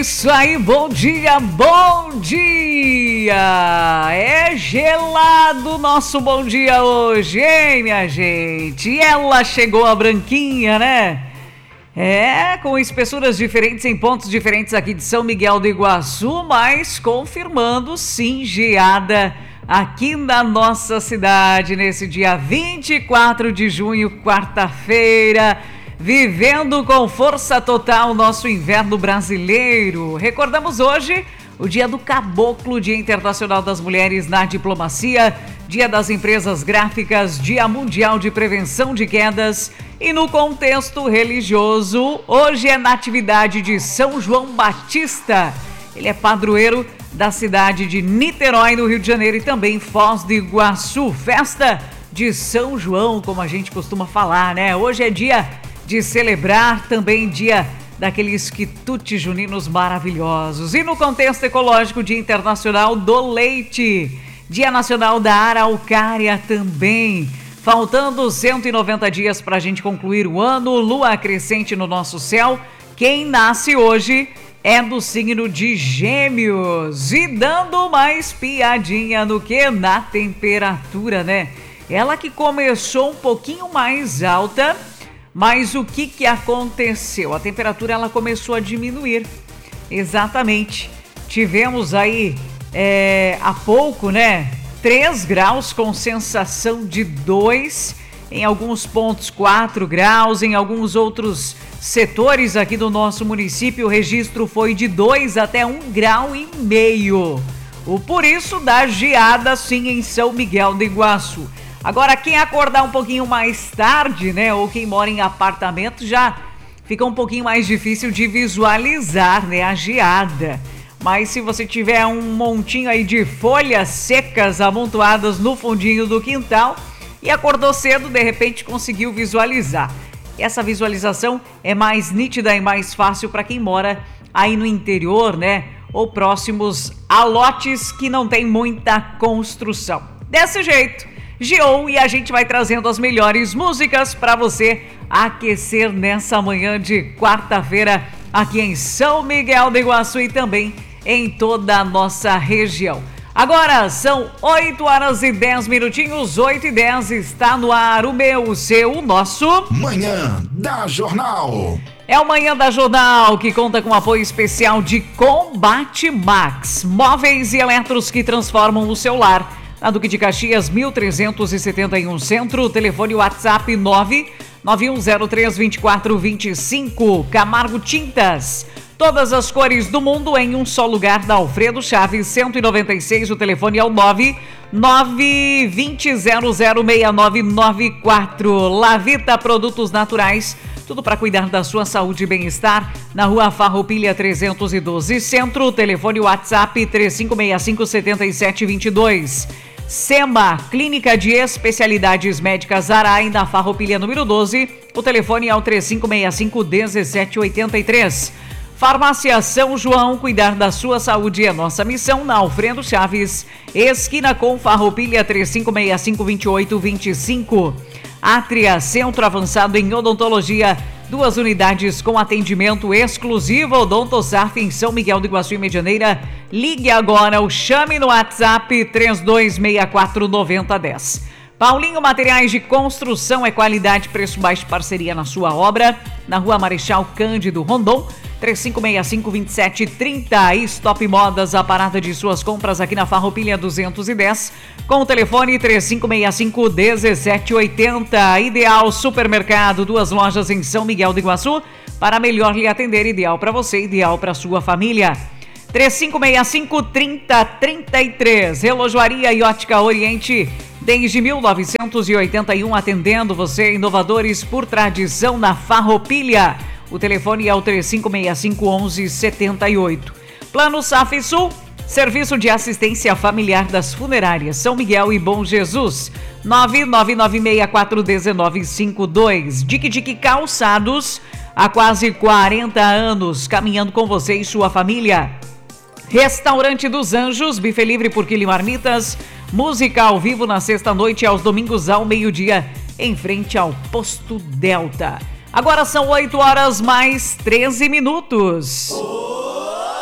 Isso aí, bom dia, bom dia! É gelado nosso bom dia hoje, hein, minha gente? E ela chegou, a branquinha, né? Com espessuras diferentes em pontos diferentes aqui de São Miguel do Iguaçu, mas confirmando sim geada aqui na nossa cidade nesse dia 24 de junho, quarta-feira. Vivendo com força total o nosso inverno brasileiro. Recordamos hoje o Dia do Caboclo, Dia Internacional das Mulheres na Diplomacia, Dia das Empresas Gráficas, Dia Mundial de Prevenção de Quedas. E no contexto religioso, hoje é natividade de São João Batista. Ele é padroeiro da cidade de Niterói, no Rio de Janeiro, e também Foz do Iguaçu. Festa de São João, como a gente costuma falar, né? Hoje é dia de celebrar, também dia daqueles quitutes juninos maravilhosos. E no contexto ecológico, Dia Internacional do Leite, Dia Nacional da Araucária também. Faltando 190 dias para a gente concluir o ano, lua crescente no nosso céu. Quem nasce hoje é do signo de Gêmeos. E dando mais piadinha no que? Na temperatura, né? Ela que começou um pouquinho mais alta. Mas o que aconteceu? A temperatura ela começou a diminuir. Exatamente. Tivemos aí há pouco, né? 3 graus com sensação de 2. Em alguns pontos 4 graus. Em alguns outros setores aqui do nosso município o registro foi de 2 até 1,5 graus. Por isso da geada sim em São Miguel do Iguaçu. Agora, quem acordar um pouquinho mais tarde, né, ou quem mora em apartamento, já fica um pouquinho mais difícil de visualizar, né, a geada. Mas se você tiver um montinho aí de folhas secas amontoadas no fundinho do quintal e acordou cedo, de repente conseguiu visualizar. Essa visualização é mais nítida e mais fácil para quem mora aí no interior, né, ou próximos a lotes que não tem muita construção. Desse jeito, geou, e a gente vai trazendo as melhores músicas para você aquecer nessa manhã de quarta-feira aqui em São Miguel do Iguaçu e também em toda a nossa região. Agora são 8 horas e 10 minutinhos, 8h10, está no ar o meu, o seu, o nosso Manhã da Jornal. É o Manhã da Jornal, que conta com apoio especial de Combate Max, móveis e eletros que transformam o seu lar. Na Duque de Caxias, 1371 Centro, telefone WhatsApp 991032425. Camargo Tintas, todas as cores do mundo em um só lugar, da Alfredo Chaves 196, o telefone é o 992006994. Lavita Produtos Naturais, tudo para cuidar da sua saúde e bem-estar, na Rua Farroupilha 312 Centro, o telefone WhatsApp 35657722. SEMA, Clínica de Especialidades Médicas Arai, na Farroupilha número 12, o telefone é o 3565-1783. Farmácia São João, cuidar da sua saúde é nossa missão, na Alfredo Chaves, esquina com Farroupilha 3565-2825. Atria, Centro Avançado em Odontologia, 2 unidades com atendimento exclusivo, Odontosaf em São Miguel do Iguaçu e Medianeira. Ligue agora ou chame no WhatsApp 3264-9010. Paulinho Materiais de Construção é qualidade, preço baixo, parceria na sua obra. Na Rua Marechal Cândido Rondon, 3565-2730. Stop Modas, a parada de suas compras aqui na Farroupilha 210, com o telefone 3565-1780. Ideal Supermercado, 2 lojas em São Miguel do Iguaçu, para melhor lhe atender, ideal para você, ideal para sua família. 3565-3033. Relojoaria e Ótica Oriente, desde 1981, atendendo você, inovadores por tradição na Farroupilha. O telefone é o 3565-1178. Plano Saf Sul, serviço de assistência familiar das funerárias São Miguel e Bom Jesus. 999641952. Dique Calçados, há quase 40 anos, caminhando com você e sua família. Restaurante dos Anjos, buffet livre por quilo e marmitas. Música ao vivo na sexta-noite e aos domingos ao meio-dia, em frente ao Posto Delta. Agora são 8 horas mais 13 minutos.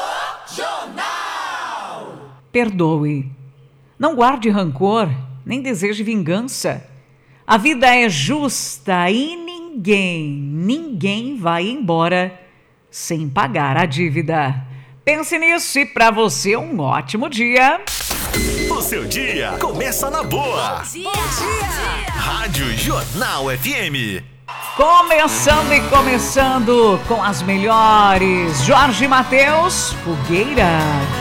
perdoe. Não guarde rancor, nem deseje vingança. A vida é justa e ninguém vai embora sem pagar a dívida. Pense nisso e para você um ótimo dia. O seu dia começa na boa. Bom dia. Rádio Jornal FM. Começando com as melhores. Jorge Mateus, Fogueira.